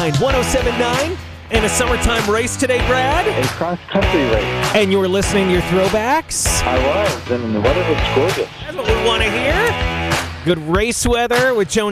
find 107.9 and a summertime race today, Brad? A cross-country race. And you were listening to your throwbacks? I was, and the weather was gorgeous. That's what we want to hear. Good race weather with Joe